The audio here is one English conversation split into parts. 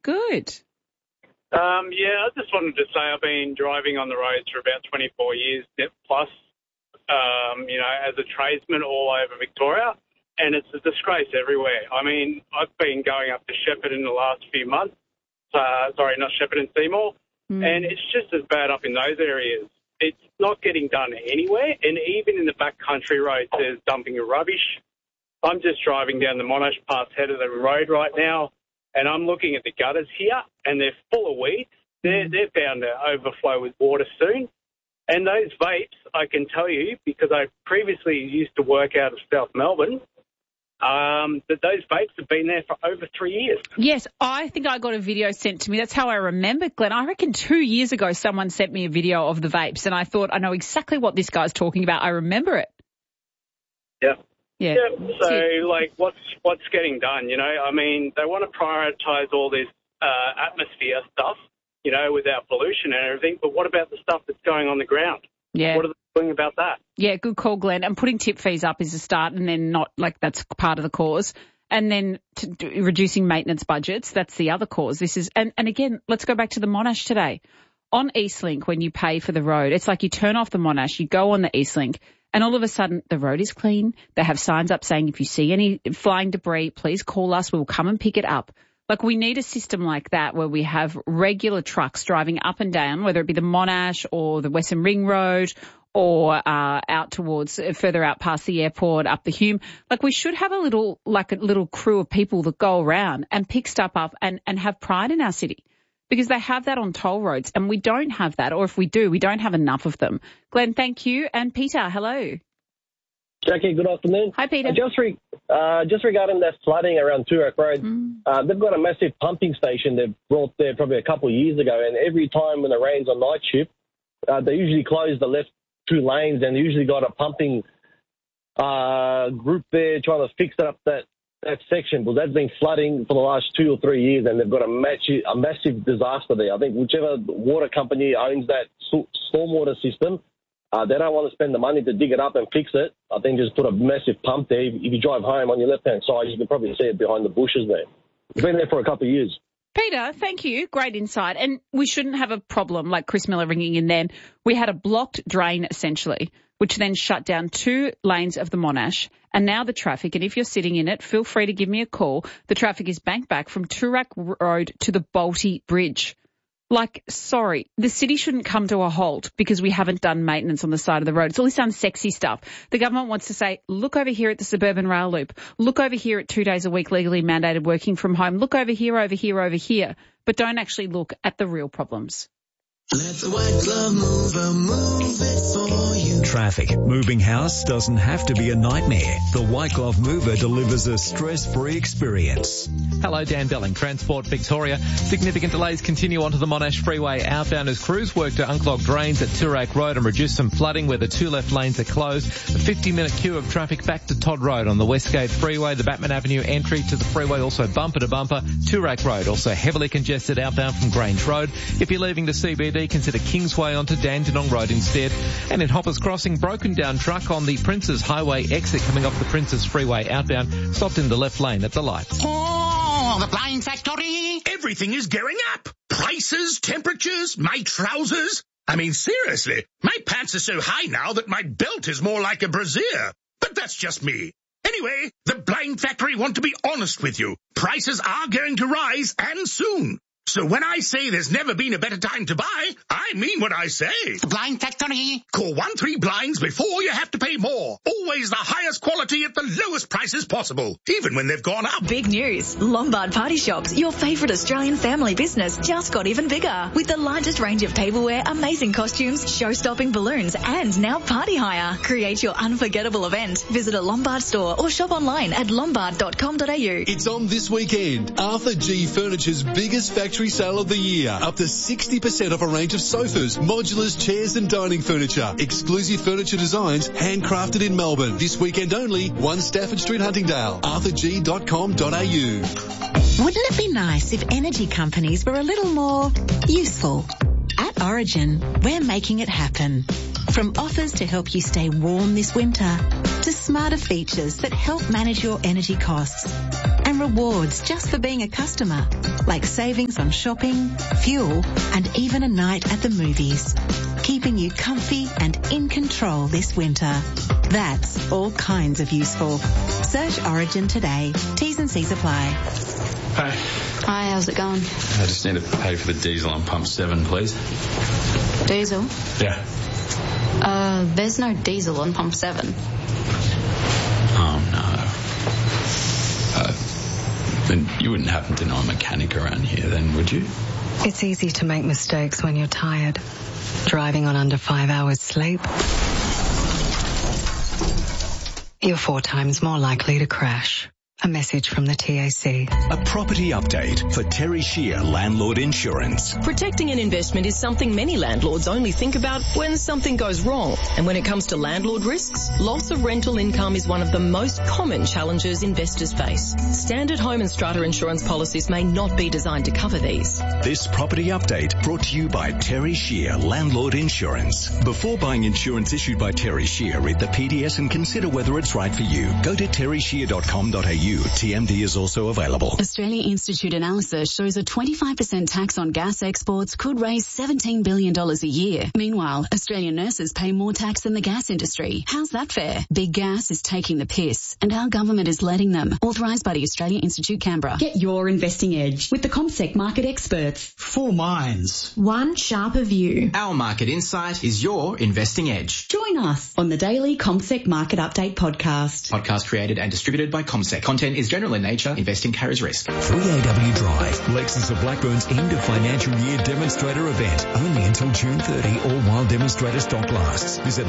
Good. I just wanted to say I've been driving on the roads for about 24 years plus, as a tradesman all over Victoria, and it's a disgrace everywhere. I mean, I've been going up to Shepparton in the last few months. Not Shepparton, Seymour, and it's just as bad up in those areas. It's not getting done anywhere, and even in the backcountry roads, there's dumping of rubbish. I'm just driving down the Monash Pass head of the road right now, and I'm looking at the gutters here, and they're full of weeds. They're bound to overflow with water soon. And those vapes, I can tell you, because I previously used to work out of South Melbourne, that those vapes have been there for over 3 years. Yes, I think I got a video sent to me. That's how I remember, Glenn. I reckon 2 years ago someone sent me a video of the vapes, and I thought, I know exactly what this guy's talking about. I remember it. Yeah. Yeah. So, what's getting done, I mean, they want to prioritise all this atmosphere stuff, without pollution and everything, but what about the stuff that's going on the ground? Yeah. What are they doing about that? Yeah, good call, Glenn. And putting tip fees up is a start, and then not that's part of the cause. And then reducing maintenance budgets, that's the other cause. This is, and again, let's go back to the Monash today. On EastLink, when you pay for the road, it's like you turn off the Monash, you go on the EastLink, and all of a sudden the road is clean. They have signs up saying if you see any flying debris, please call us. We'll come and pick it up. Like, we need a system like that where we have regular trucks driving up and down, whether it be the Monash or the Western Ring Road or out towards further out past the airport, up the Hume. Like, we should have a little crew of people that go around and pick stuff up and have pride in our city, because they have that on toll roads and we don't have that. Or if we do, we don't have enough of them. Glenn, thank you. And Peter, hello. Jackie, good afternoon. Hi, Peter. Just regarding that flooding around Toorak Road, they've got a massive pumping station they've brought there probably a couple of years ago, and every time when it rains on night shift, they usually close the left 2 lanes, and they usually got a pumping group there trying to fix up that section, because that's been flooding for the last 2 or 3 years, and they've got a massive disaster there. I think whichever water company owns that stormwater system, they don't want to spend the money to dig it up and fix it. I think just put a massive pump there. If you drive home on your left-hand side, you can probably see it behind the bushes there. It's been there for a couple of years. Peter, thank you. Great insight. And we shouldn't have a problem like Chris Miller ringing in then. We had a blocked drain, essentially, which then shut down 2 lanes of the Monash. And now the traffic, and if you're sitting in it, feel free to give me a call. The traffic is banked back from Toorak Road to the Balti Bridge. Like, sorry, the city shouldn't come to a halt because we haven't done maintenance on the side of the road. It's all this unsexy stuff. The government wants to say, look over here at the suburban rail loop. Look over here at 2 days a week legally mandated working from home. Look over here, over here, over here. But don't actually look at the real problems. Let the White Glove Mover move it for you. Traffic. Moving house doesn't have to be a nightmare. The White Glove Mover delivers a stress-free experience. Hello, Dan Belling, Transport Victoria. Significant delays continue onto the Monash Freeway outbound as crews work to unclog drains at Toorak Road and reduce some flooding where the 2 left lanes are closed. A 50-minute queue of traffic back to Todd Road on the Westgate Freeway. The Batman Avenue entry to the freeway also bumper to bumper. Toorak Road also heavily congested outbound from Grange Road. If you're leaving the CBD, consider Kingsway onto Dandenong Road instead. And in Hoppers Crossing, broken down truck on the Princes Highway exit coming off the Princes Freeway outbound, stopped in the left lane at the lights. Oh, the Blind Factory! Everything is going up. Prices, temperatures, my trousers. I mean, seriously, my pants are so high now that my belt is more like a brassiere. But that's just me. Anyway, the Blind Factory want to be honest with you. Prices are going to rise, and soon. So when I say there's never been a better time to buy, I mean what I say. The Blind Factory. Call 13 Blinds before you have to pay more. Always the highest quality at the lowest prices possible, even when they've gone up. Big news. Lombard Party Shops, your favourite Australian family business, just got even bigger. With the largest range of tableware, amazing costumes, show-stopping balloons, and now party hire. Create your unforgettable event. Visit a Lombard store or shop online at lombard.com.au. It's on this weekend. Arthur G Furniture's biggest factory sale of the year. Up to 60% off a range of sofas, modulars, chairs and dining furniture. Exclusive furniture designs handcrafted in Melbourne. This weekend only, 1 Stafford Street, Huntingdale. arthurg.com.au. Wouldn't it be nice if energy companies were a little more useful? At Origin, we're making it happen. From offers to help you stay warm this winter, to smarter features that help manage your energy costs, and and rewards just for being a customer, like savings on shopping, fuel, and even a night at the movies. Keeping you comfy and in control this winter. That's all kinds of useful. Search Origin today. T's and C's apply. Hi. Hi, how's it going? I just need to pay for the diesel on pump 7, please. Diesel? Yeah. There's no diesel on pump 7. Oh, no. Then you wouldn't happen to know a mechanic around here then, would you? It's easy to make mistakes when you're tired. Driving on under 5 hours sleep, you're 4 times more likely to crash. A message from the TAC. A property update for Terry Shear Landlord Insurance. Protecting an investment is something many landlords only think about when something goes wrong. And when it comes to landlord risks, loss of rental income is one of the most common challenges investors face. Standard home and strata insurance policies may not be designed to cover these. This property update brought to you by Terry Shear Landlord Insurance. Before buying insurance issued by Terry Shear, read the PDS and consider whether it's right for you. Go to terryshear.com.au. TMD is also available. Australia Institute analysis shows a 25% tax on gas exports could raise $17 billion a year. Meanwhile, Australian nurses pay more tax than the gas industry. How's that fair? Big Gas is taking the piss, and our government is letting them. Authorised by the Australia Institute, Canberra. Get your investing edge with the CommSec market experts. 4 minds. One sharper view. Our market insight is your investing edge. Join us on the daily CommSec Market Update podcast. Podcast created and distributed by CommSec. Content is general in nature. Investing carries risk. 3AW Drive. Lexus of Blackburn's end of financial year demonstrator event. Only until June 30, all while demonstrator stock lasts. Visit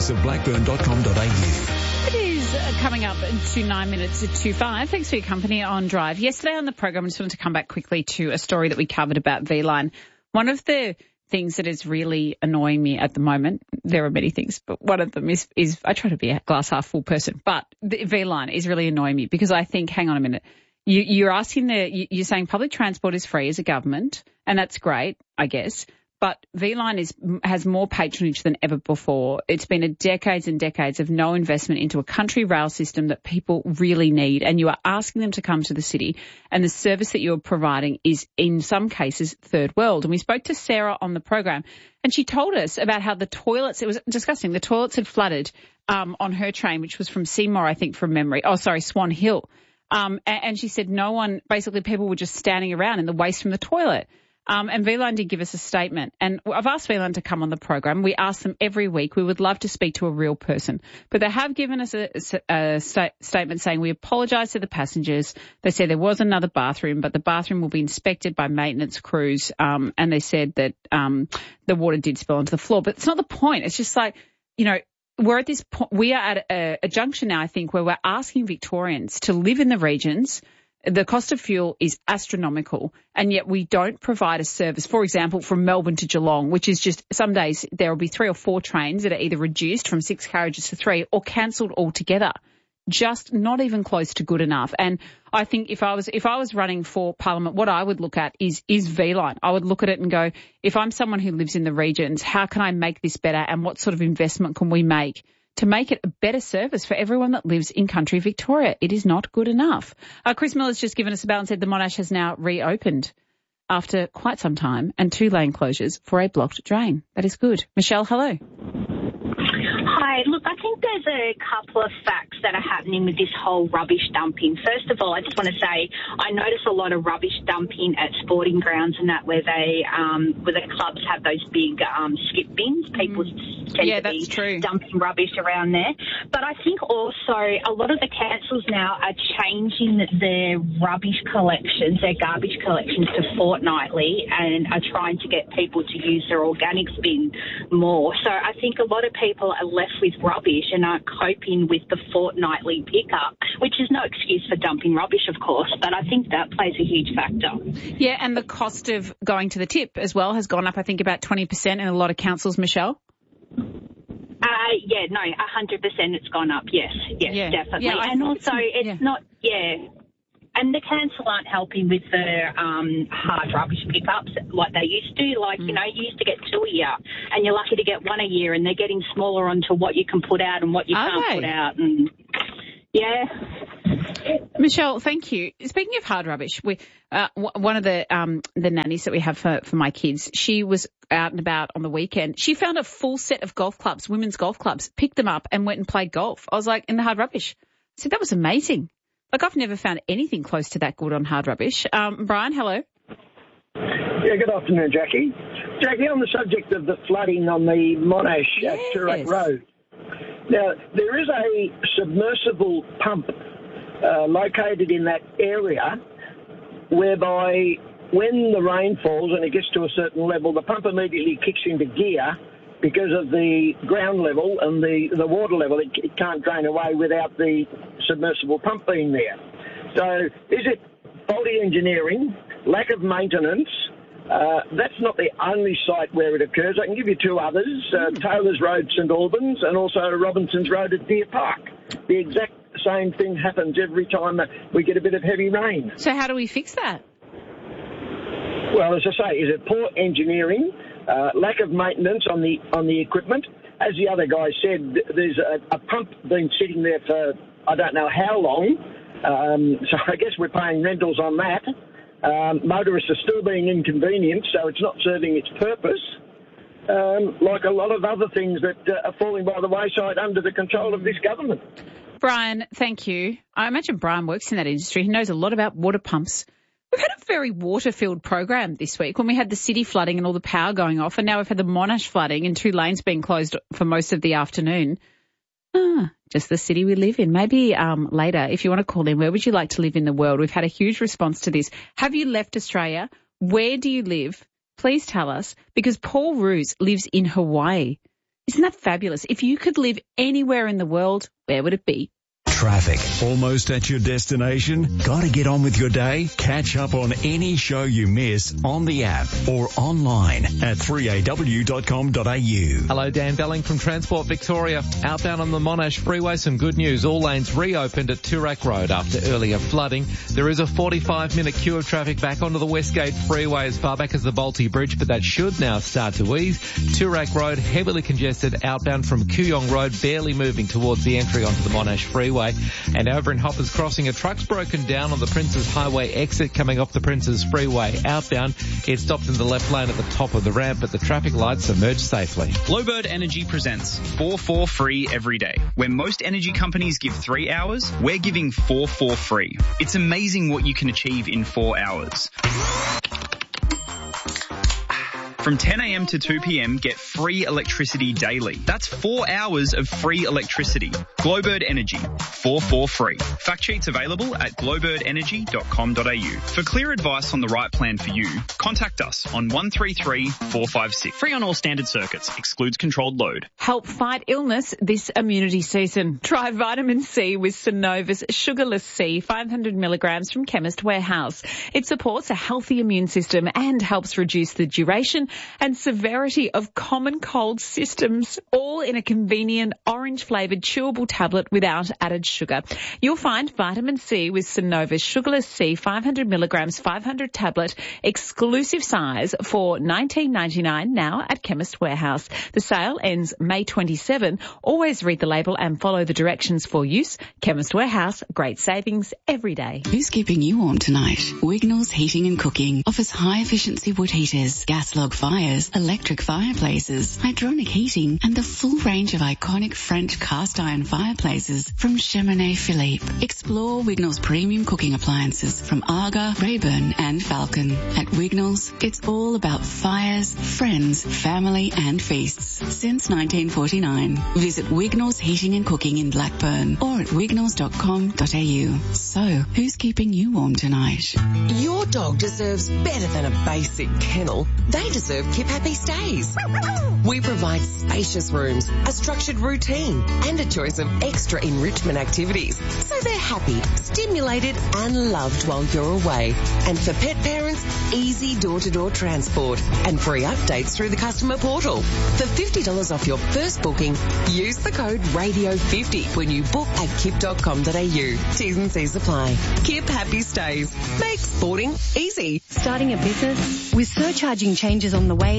lexusofblackburn.com.au. It is coming up to 9 minutes to 5. Thanks for your company on Drive. Yesterday on the program, I just wanted to come back quickly to a story that we covered about V-Line. One of the things that is really annoying me at the moment, there are many things, but one of them is I try to be a glass half full person, but the V-Line is really annoying me because I think, hang on a minute, you're saying public transport is free as a government, and that's great, I guess, but V-Line has more patronage than ever before. It's been decades and decades of no investment into a country rail system that people really need, and you are asking them to come to the city, and the service that you're providing is, in some cases, third world. And we spoke to Sarah on the program, and she told us about how the toilets, it was disgusting, the toilets had flooded on her train, which was from Seymour, I think, from memory. Oh, sorry, Swan Hill. And she said people were just standing around in the waste from the toilet. And V-Line did give us a statement. And I've asked V-Line to come on the program. We ask them every week. We would love to speak to a real person. But they have given us a statement saying we apologise to the passengers. They said there was another bathroom, but the bathroom will be inspected by maintenance crews. And they said that the water did spill onto the floor. But it's not the point. It's just like, we're at this point, we are at a junction now, I think, where we're asking Victorians to live in the regions. The cost of fuel is astronomical, and yet we don't provide a service, for example, from Melbourne to Geelong, which is just some days there will be 3 or 4 trains that are either reduced from 6 carriages to 3 or cancelled altogether. Just not even close to good enough. And I think if I was running for Parliament, what I would look at is V-Line. I would look at it and go, if I'm someone who lives in the regions, how can I make this better, and what sort of investment can we make to make it a better service for everyone that lives in country Victoria? It is not good enough. Chris Miller's just given us a bell and said the Monash has now reopened after quite some time and 2 lane closures for a blocked drain. That is good. Michelle, hello. Hi. Look, I think there's a couple of facts that are happening with this whole rubbish dumping. First of all, I just want to say I notice a lot of rubbish dumping at sporting grounds and that where the clubs have those big skip bins. People tend to be dumping rubbish around there. But I think also a lot of the councils now are changing their rubbish collections, their garbage collections to fortnightly, and are trying to get people to use their organics bin more. So I think a lot of people are left with rubbish and aren't coping with the fortnightly pickup, which is no excuse for dumping rubbish, of course, but I think that plays a huge factor. Yeah, and the cost of going to the tip as well has gone up, I think, about 20% in a lot of councils, Michelle. 100% it's gone up, yes, definitely. Yeah, and also it's not, and the council aren't helping with the hard rubbish pickups like they used to. You used to get 2 a year, and you're lucky to get 1 a year, and they're getting smaller onto what you can put out and what you can't put out. And Michelle, thank you. Speaking of hard rubbish, one of the nannies that we have for my kids, she was out and about on the weekend. She found a full set of golf clubs, women's golf clubs, picked them up and went and played golf. I was like, in the hard rubbish. I said, that was amazing. Like, I've never found anything close to that good on hard rubbish. Brian, hello. Yeah, good afternoon, Jackie. Jackie, on the subject of the flooding on the Monash at Toorak Road. Now, there is a submersible pump located in that area whereby when the rain falls and it gets to a certain level, the pump immediately kicks into gear because of the ground level and the water level. It can't drain away without the submersible pump being there. So is it faulty engineering, lack of maintenance? That's not the only site where it occurs. I can give you two others, Taylor's Road, St Albans, and also Robinson's Road at Deer Park. The exact same thing happens every time that we get a bit of heavy rain. So how do we fix that? Well, as I say, is it poor engineering, lack of maintenance on the equipment? As the other guy said, there's a pump been sitting there for I don't know how long, so I guess we're paying rentals on that. Motorists are still being inconvenienced, so it's not serving its purpose, like a lot of other things that are falling by the wayside under the control of this government. Brian, thank you. I imagine Brian works in that industry. He knows a lot about water pumps. We've had a very water-filled program this week when we had the city flooding and all the power going off, and now we've had the Monash flooding and 2 lanes being closed for most of the afternoon. Just the city we live in. Maybe later, if you want to call in, where would you like to live in the world? We've had a huge response to this. Have you left Australia? Where do you live? Please tell us, because Paul Roos lives in Hawaii. Isn't that fabulous? If you could live anywhere in the world, where would it be? Traffic. Almost at your destination? Gotta get on with your day? Catch up on any show you miss on the app or online at 3aw.com.au. Hello, Dan Belling from Transport Victoria. Outbound on the Monash Freeway, some good news. All lanes reopened at Toorak Road after earlier flooding. There is a 45-minute queue of traffic back onto the Westgate Freeway as far back as the Balti Bridge, but that should now start to ease. Toorak Road heavily congested outbound from Kooyong Road, barely moving towards the entry onto the Monash Freeway. And over in Hoppers Crossing, a truck's broken down on the Princes Highway exit coming off the Princes Freeway outbound. It stopped in the left lane at the top of the ramp, but the traffic lights emerged safely. Bluebird Energy presents 4 for free every day. Where most energy companies give 3 hours, we're giving 4 for free. It's amazing what you can achieve in 4 hours. From 10 a.m. to 2 p.m, get free electricity daily. That's 4 hours of free electricity. Glowbird Energy, 4 for free. Fact sheets available at glowbirdenergy.com.au. For clear advice on the right plan for you, contact us on 133 456. Free on all standard circuits. Excludes controlled load. Help fight illness this immunity season. Try vitamin C with Synova's Sugarless C, 500 milligrams from Chemist Warehouse. It supports a healthy immune system and helps reduce the duration and severity of common cold symptoms, all in a convenient orange-flavoured chewable tablet without added sugar. You'll find vitamin C with Synova's Sugarless C 500 milligrams 500 tablet exclusive size for $19.99 now at Chemist Warehouse. The sale ends May 27. Always read the label and follow the directions for use. Chemist Warehouse, great savings every day. Who's keeping you warm tonight? Wignall's Heating and Cooking offers high-efficiency wood heaters, gas log fires, electric fireplaces, hydronic heating, and the full range of iconic French cast iron fireplaces from Cheminée Philippe. Explore Wignall's premium cooking appliances from Aga, Rayburn, and Falcon. At Wignall's, it's all about fires, friends, family, and feasts. Since 1949. Visit Wignall's Heating and Cooking in Blackburn or at wignalls.com.au. So, who's keeping you warm tonight? Your dog deserves better than a basic kennel. They deserve Kip Happy Stays. We provide spacious rooms, a structured routine, and a choice of extra enrichment activities, so they're happy, stimulated, and loved while you're away. And for pet parents, easy door-to-door transport and free updates through the customer portal. For $50 off your first booking, use the code RADIO50 when you book at kip.com.au. T's and C's apply. Kip Happy Stays. Make sporting easy. Starting a business with surcharging changes on the way,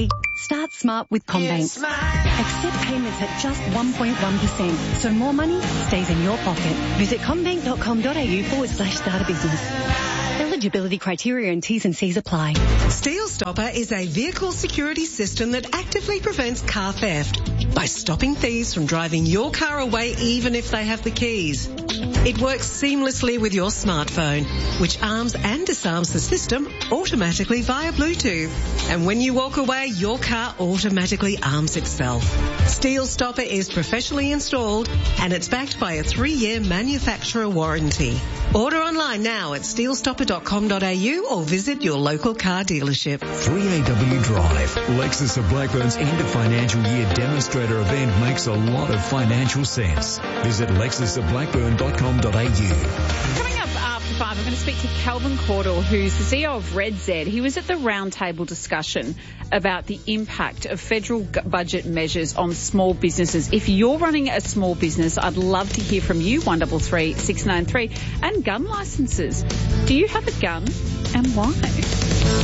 Start smart with CommBank. Accept payments at just 1.1%, so more money stays in your pocket. Visit commbank.com.au/start a business. Eligibility criteria and T's and C's apply. Steel Stopper is a vehicle security system that actively prevents car theft by stopping thieves from driving your car away even if they have the keys. It works seamlessly with your smartphone, which arms and disarms the system automatically via Bluetooth. And when you walk away, your car automatically arms itself. Steel Stopper is professionally installed and it's backed by a 3-year manufacturer warranty. Order online now at steelstopper.com.au or visit your local car dealership. 3AW Drive, Lexus of Blackburn's end of financial year demonstrator event makes a lot of financial sense. Visit lexusofblackburn.com.au. Coming up after 5, I'm going to speak to Calvin Cordell, who's the CEO of Red Z. He was at the roundtable discussion about the impact of federal budget measures on small businesses. If you're running a small business, I'd love to hear from you, 133 693. And gun licences. Do you have a gun and why?